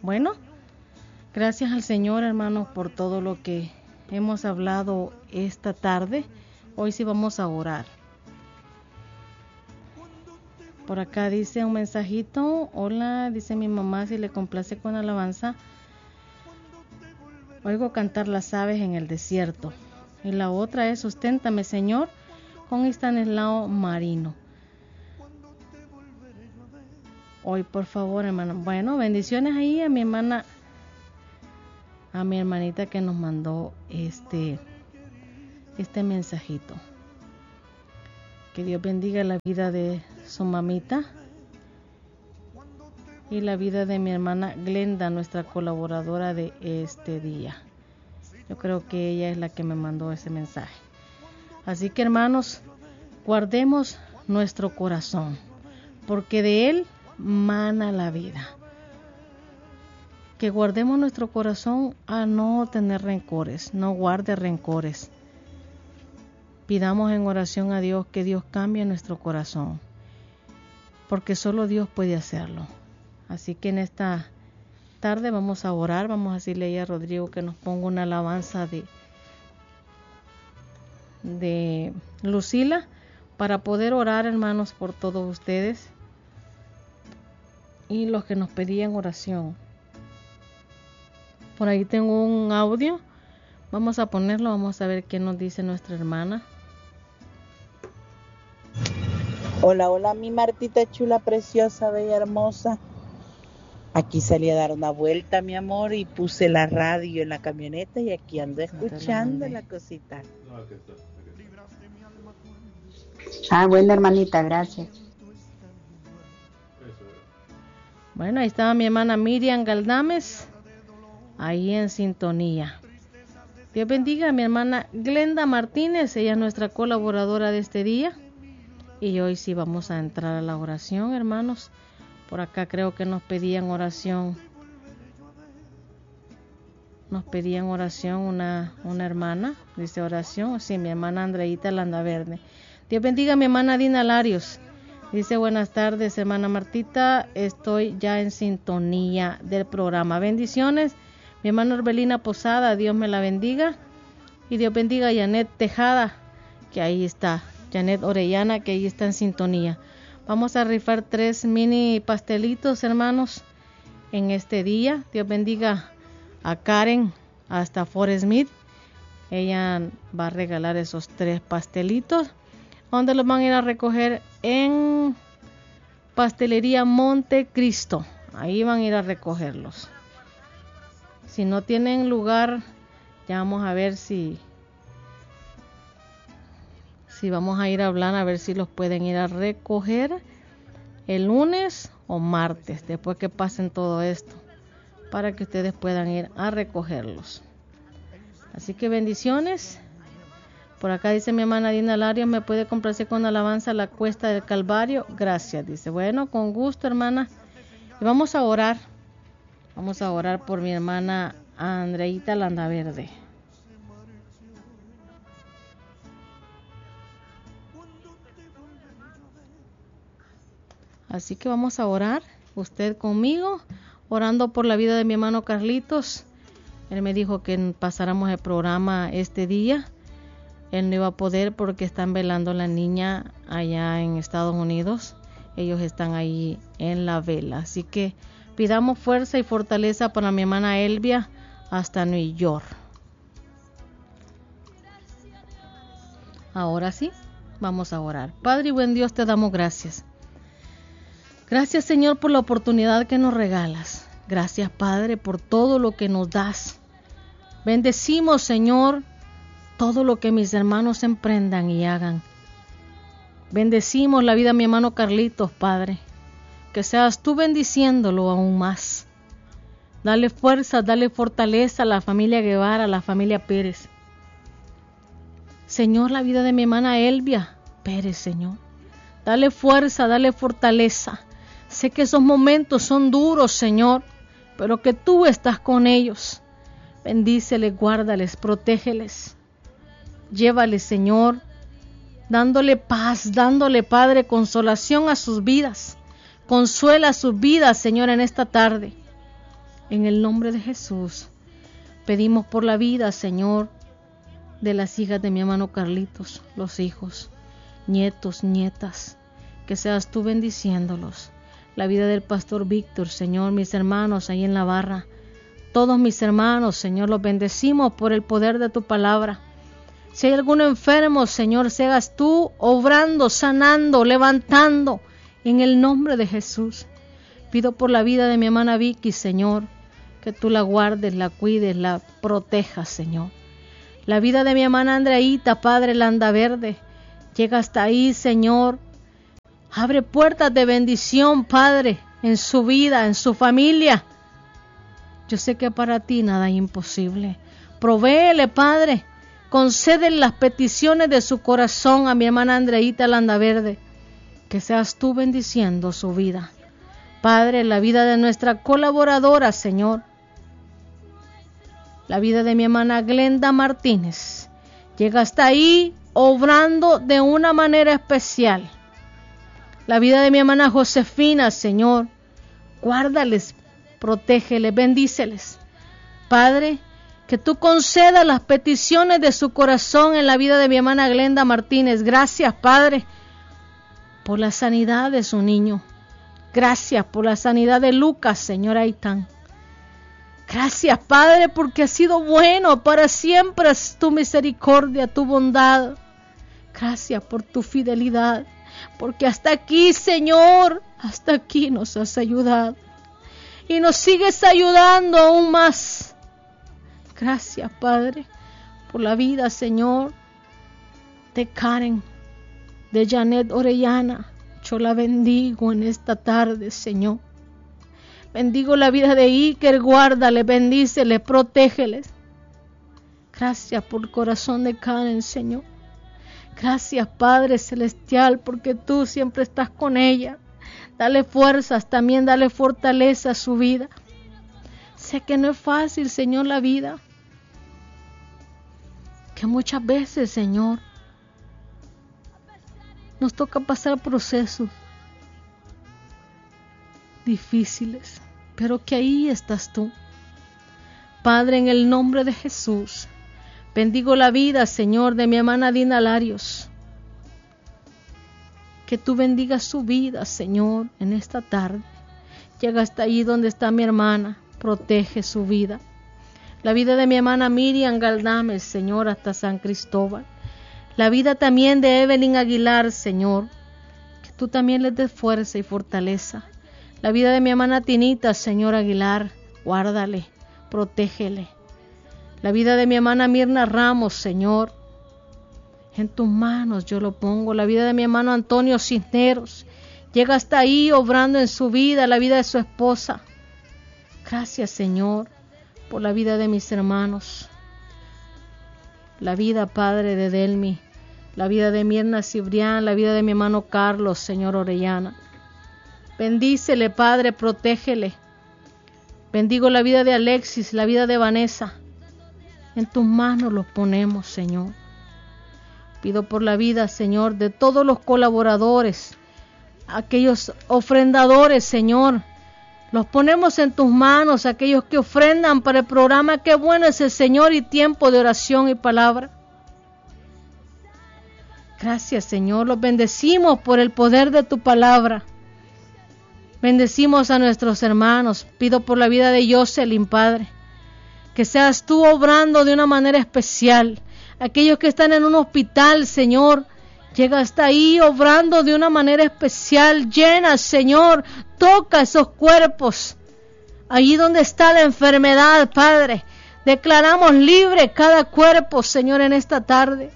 Bueno, gracias al Señor, hermanos, por todo lo que hemos hablado esta tarde. Hoy sí vamos a orar. Por acá dice un mensajito: hola, dice mi mamá, si le complace con alabanza, oigo cantar las aves en el desierto. Y la otra es Susténtame, Señor, con Estanislao Marino. Hoy, por favor, hermano. Bueno, bendiciones ahí a mi hermana, a mi hermanita que nos mandó este mensajito. Que Dios bendiga la vida de su mamita y la vida de mi hermana Glenda, nuestra colaboradora de este día. Yo creo que ella es la que me mandó ese mensaje. Así que, hermanos, guardemos nuestro corazón, porque de él mana la vida. Que guardemos nuestro corazón a no tener rencores, no guarde rencores. Pidamos en oración a Dios que Dios cambie nuestro corazón, porque solo Dios puede hacerlo. Así que en esta tarde vamos a orar, vamos a decirle a Rodrigo que nos ponga una alabanza de Lucila para poder orar, hermanos, por todos ustedes y los que nos pedían oración. Por ahí tengo un audio, vamos a ponerlo, vamos a ver qué nos dice nuestra hermana. Hola, hola, mi Martita chula, preciosa, bella, hermosa. Aquí salí a dar una vuelta, mi amor, y puse la radio en la camioneta y aquí ando escuchando la cosita. Buena hermanita, gracias. Bueno, ahí estaba mi hermana Miriam Galdames, ahí en sintonía. Dios bendiga a mi hermana Glenda Martínez, ella es nuestra colaboradora de este día. Y hoy sí vamos a entrar a la oración, hermanos. Por acá creo que nos pedían oración. Nos pedían oración una hermana. Dice oración. Sí, mi hermana Andreita Landaverde. Dios bendiga a mi hermana Dina Larios. Dice buenas tardes, hermana Martita. Estoy ya en sintonía del programa. Bendiciones. Mi hermana Orbelina Posada. Dios me la bendiga. Y Dios bendiga a Janet Tejada, que ahí está. Janet Orellana, que ahí está en sintonía. Vamos a rifar 3 mini pastelitos, hermanos, en este día. Dios bendiga a Karen hasta Fort Smith. Ella va a regalar esos 3 pastelitos. ¿Dónde los van a ir a recoger? En Pastelería Montecristo. Ahí van a ir a recogerlos. Si no tienen lugar, ya vamos a ver si vamos a ir a hablar a ver si los pueden ir a recoger el lunes o martes, después que pasen todo esto, para que ustedes puedan ir a recogerlos. Así que bendiciones. Por acá dice mi hermana Dina Larios, ¿me puede complacer con alabanza la cuesta del Calvario? Gracias, dice. Bueno, con gusto, hermana. Y vamos a orar. Vamos a orar por mi hermana Andreita Landaverde. Así que vamos a orar, usted conmigo, orando por la vida de mi hermano Carlitos. Él me dijo que pasáramos el programa este día. Él no iba a poder porque están velando a la niña allá en Estados Unidos. Ellos están ahí en la vela. Así que pidamos fuerza y fortaleza para mi hermana Elvia hasta New York. Ahora sí, vamos a orar. Padre y buen Dios, te damos gracias. Gracias, Señor, por la oportunidad que nos regalas. Gracias, Padre, por todo lo que nos das. Bendecimos, Señor, todo lo que mis hermanos emprendan y hagan. Bendecimos la vida de mi hermano Carlitos, Padre. Que seas tú bendiciéndolo aún más. Dale fuerza, dale fortaleza a la familia Guevara, a la familia Pérez. Señor, la vida de mi hermana Elvia Pérez, Señor. Dale fuerza, dale fortaleza. Sé que esos momentos son duros, Señor, pero que tú estás con ellos. Bendíceles, guárdales, protégeles. Llévales, Señor, dándole paz, dándole, Padre, consolación a sus vidas. Consuela sus vidas, Señor, en esta tarde. En el nombre de Jesús, pedimos por la vida, Señor, de las hijas de mi hermano Carlitos, los hijos, nietos, nietas, que seas tú bendiciéndolos. La vida del pastor Víctor, Señor, mis hermanos ahí en la barra, todos mis hermanos, Señor, los bendecimos por el poder de tu palabra. Si hay algún enfermo, Señor, seas tú obrando, sanando, levantando, en el nombre de Jesús. Pido por la vida de mi hermana Vicky, Señor, que tú la guardes, la cuides, la protejas, Señor. La vida de mi hermana Andreita, Padre Landaverde, llega hasta ahí, Señor. Abre puertas de bendición, Padre, en su vida, en su familia. Yo sé que para ti nada es imposible. Provéele, Padre. Concede las peticiones de su corazón a mi hermana Andreita Landaverde. Que seas tú bendiciendo su vida. Padre, la vida de nuestra colaboradora, Señor. La vida de mi hermana Glenda Martínez. Llega hasta ahí obrando de una manera especial. La vida de mi hermana Josefina, Señor. Guárdales, protégeles, bendíceles. Padre, que tú concedas las peticiones de su corazón en la vida de mi hermana Glenda Martínez. Gracias, Padre, por la sanidad de su niño. Gracias por la sanidad de Lucas, Señor Aitán. Gracias, Padre, porque has sido bueno. Para siempre es tu misericordia, tu bondad. Gracias por tu fidelidad. Porque hasta aquí, Señor, hasta aquí nos has ayudado. Y nos sigues ayudando aún más. Gracias, Padre, por la vida, Señor, de Karen, de Janet Orellana. Yo la bendigo en esta tarde, Señor. Bendigo la vida de Iker, guárdale, bendícele, protégeles. Gracias por el corazón de Karen, Señor. Gracias, Padre Celestial, porque tú siempre estás con ella. Dale fuerzas, también dale fortaleza a su vida. Sé que no es fácil, Señor, la vida. Que muchas veces, Señor, nos toca pasar procesos difíciles, pero que ahí estás tú. Padre, en el nombre de Jesús, bendigo la vida, Señor, de mi hermana Dina Larios. Que tú bendigas su vida, Señor, en esta tarde. Llega hasta ahí donde está mi hermana, protege su vida. La vida de mi hermana Miriam Galdames, Señor, hasta San Cristóbal. La vida también de Evelyn Aguilar, Señor, que tú también les des fuerza y fortaleza. La vida de mi hermana Tinita, Señor Aguilar, guárdale, protégele. La vida de mi hermana Mirna Ramos, Señor, en tus manos yo lo pongo. La vida de mi hermano Antonio Cisneros, llega hasta ahí obrando en su vida, la vida de su esposa. Gracias, Señor, por la vida de mis hermanos. La vida, Padre, de Delmi, la vida de Mirna Cibrián, la vida de mi hermano Carlos, Señor Orellana. Bendícele, Padre, protégele. Bendigo la vida de Alexis, la vida de Vanessa. En tus manos los ponemos, Señor. Pido por la vida, Señor, de todos los colaboradores, aquellos ofrendadores, Señor. Los ponemos en tus manos, aquellos que ofrendan para el programa. Qué bueno es el Señor y tiempo de oración y palabra. Gracias, Señor. Los bendecimos por el poder de tu palabra. Bendecimos a nuestros hermanos. Pido por la vida de Jocelyn, Padre. Que seas tú obrando de una manera especial. Aquellos que están en un hospital, Señor, llega hasta ahí obrando de una manera especial. Llena, Señor, toca esos cuerpos. Allí donde está la enfermedad, Padre. Declaramos libre cada cuerpo, Señor, en esta tarde.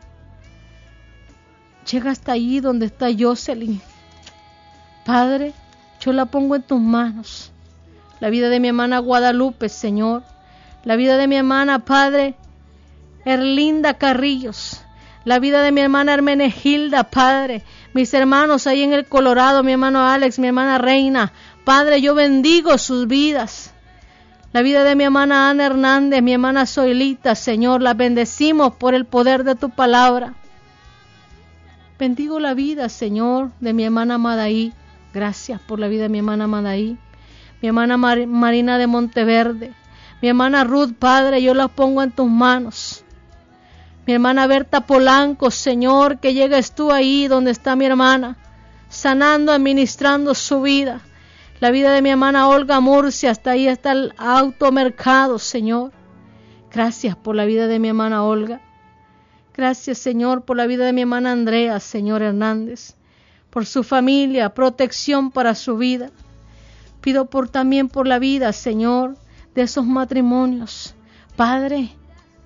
Llega hasta allí donde está Jocelyn. Padre, yo la pongo en tus manos. La vida de mi hermana Guadalupe, Señor. La vida de mi hermana, Padre, Erlinda Carrillos. La vida de mi hermana Hermenegilda, Padre. Mis hermanos ahí en el Colorado, mi hermano Alex, mi hermana Reina. Padre, yo bendigo sus vidas. La vida de mi hermana Ana Hernández, mi hermana Zoilita, Señor, la bendecimos por el poder de tu palabra. Bendigo la vida, Señor, de mi hermana Madaí. Gracias por la vida de mi hermana Madaí. mi hermana Marina de Monteverde, mi hermana Ruth, Padre, yo las pongo en tus manos. Mi hermana Berta Polanco, Señor, que llegues tú ahí donde está mi hermana, sanando, administrando su vida. La vida de mi hermana Olga Murcia, hasta ahí está el automercado, Señor. Gracias por la vida de mi hermana Olga. Gracias, Señor, por la vida de mi hermana Andrea, Señor Hernández, por su familia, protección para su vida. Pido también por la vida, Señor, de esos matrimonios. Padre,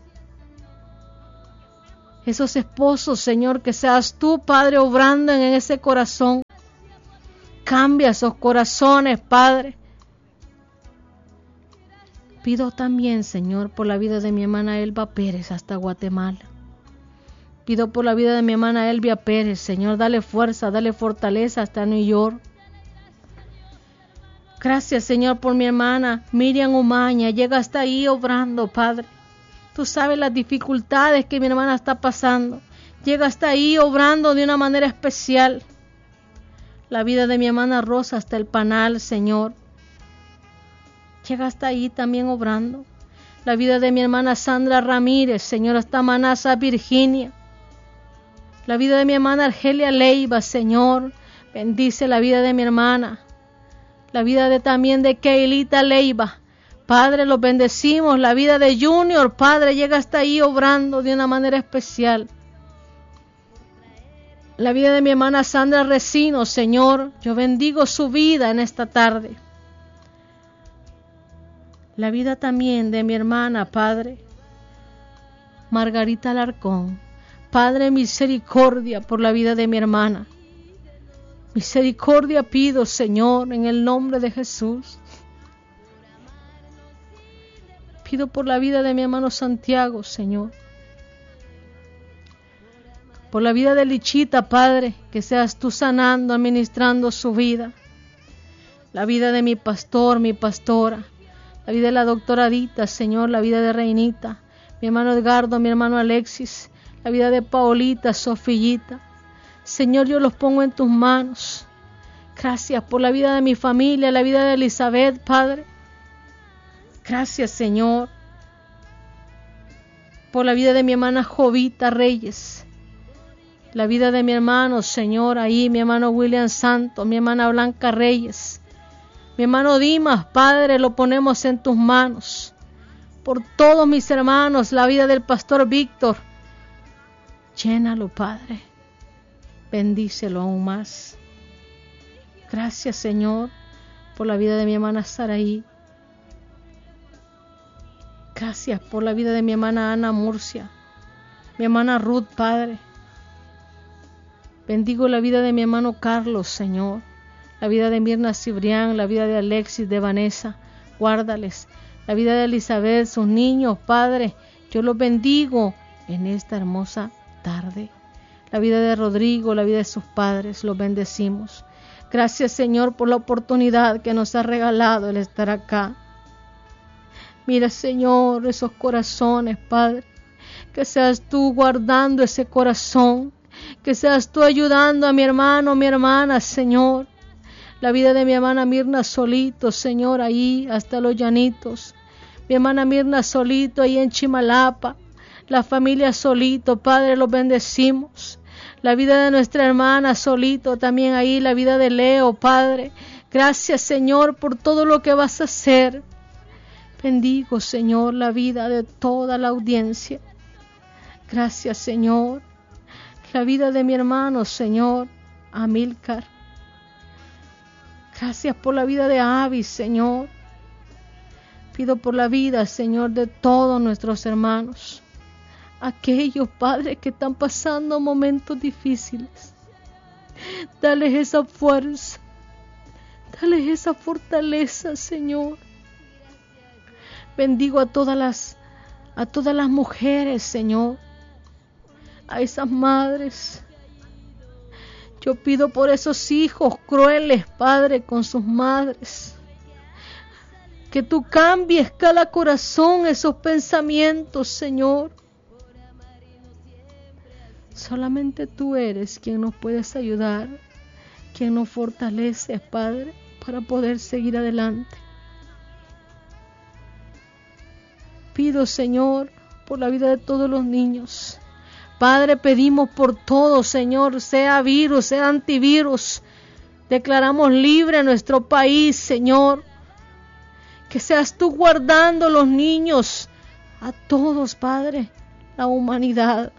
esos esposos, Señor, que seas tú, Padre, obrando en ese corazón. Cambia esos corazones, Padre. Pido también, Señor, por la vida de mi hermana Elba Pérez hasta Guatemala. Pido por la vida de mi hermana Elvia Pérez, Señor, dale fuerza, dale fortaleza hasta New York. Gracias, Señor, por mi hermana Miriam Umaña, llega hasta ahí obrando, Padre. Tú sabes las dificultades que mi hermana está pasando. Llega hasta ahí obrando de una manera especial. La vida de mi hermana Rosa hasta el Panal, Señor. Llega hasta ahí también obrando. La vida de mi hermana Sandra Ramírez, Señor, hasta Manasa, Virginia. La vida de mi hermana Argelia Leiva, Señor, bendice la vida de mi hermana. La vida también de Keilita Leiva. Padre, los bendecimos. La vida de Junior, Padre, llega hasta ahí obrando de una manera especial. La vida de mi hermana Sandra Resino, Señor, yo bendigo su vida en esta tarde. La vida también de mi hermana, Padre, Margarita Alarcón. Padre, misericordia por la vida de mi hermana. Misericordia pido, Señor, en el nombre de Jesús. Pido por la vida de mi hermano Santiago, Señor. Por la vida de Lichita, Padre, que seas tú sanando, administrando su vida. La vida de mi pastor, mi pastora. La vida de la doctora Adita, Señor, la vida de Reinita. Mi hermano Edgardo, mi hermano Alexis. La vida de Paolita, Sofillita. Señor, yo los pongo en tus manos. Gracias por la vida de mi familia, la vida de Elizabeth, Padre. Gracias, Señor, por la vida de mi hermana Jovita Reyes. La vida de mi hermano, Señor, ahí, mi hermano William Santos, mi hermana Blanca Reyes. Mi hermano Dimas, Padre, lo ponemos en tus manos. Por todos mis hermanos, la vida del pastor Víctor. Llénalo, Padre. Bendícelo aún más. Gracias, Señor, por la vida de mi hermana Saraí. Gracias por la vida de mi hermana Ana Murcia. Mi hermana Ruth, Padre. Bendigo la vida de mi hermano Carlos, Señor. La vida de Mirna Cibrián, la vida de Alexis, de Vanessa. Guárdales. La vida de Elizabeth, sus niños, Padre. Yo los bendigo en esta hermosa tarde. La vida de Rodrigo, la vida de sus padres, los bendecimos. Gracias, Señor, por la oportunidad que nos ha regalado el estar acá. Mira, Señor, esos corazones, Padre. Que seas tú guardando ese corazón. Que seas tú ayudando a mi hermano, mi hermana, Señor. La vida de mi hermana Mirna Solito, Señor, ahí hasta Los Llanitos. Mi hermana Mirna Solito, ahí en Chimalapa. La familia Solito, Padre, los bendecimos. La vida de nuestra hermana Solito, también ahí la vida de Leo, Padre. Gracias, Señor, por todo lo que vas a hacer. Bendigo, Señor, la vida de toda la audiencia. Gracias, Señor. La vida de mi hermano, Señor, Amílcar. Gracias por la vida de Avi, Señor. Pido por la vida, Señor, de todos nuestros hermanos. Aquellos, Padre, que están pasando momentos difíciles. Dales esa fuerza. Dales esa fortaleza, Señor. Bendigo a todas las mujeres, Señor. A esas madres. Yo pido por esos hijos crueles, Padre, con sus madres. Que tú cambies cada corazón, esos pensamientos, Señor. Solamente tú eres quien nos puedes ayudar, quien nos fortalece, Padre, para poder seguir adelante. Pido, Señor, por la vida de todos los niños. Padre, pedimos por todo, Señor, sea virus, sea antivirus. Declaramos libre nuestro país, Señor. Que seas tú guardando los niños, a todos, Padre, la humanidad.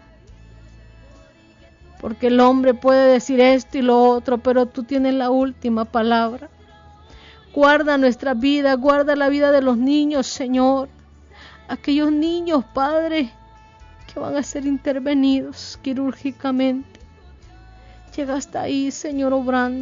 Porque el hombre puede decir esto y lo otro, pero tú tienes la última palabra. Guarda nuestra vida, guarda la vida de los niños, Señor. Aquellos niños, Padre, que van a ser intervenidos quirúrgicamente. Llega hasta ahí, Señor, obrando.